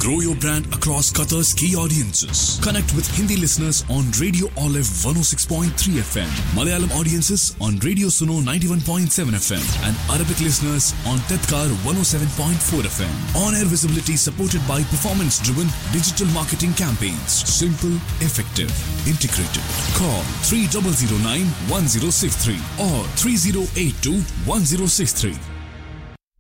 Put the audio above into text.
Grow your brand across Qatar's key audiences. Connect with Hindi listeners on Radio Olive 106.3 FM, Malayalam audiences on Radio Suno 91.7 FM, and Arabic listeners on Tedkar 107.4 FM. On-air visibility supported by performance-driven digital marketing campaigns. Simple, effective, integrated. Call 3009-1063 or 3082-1063.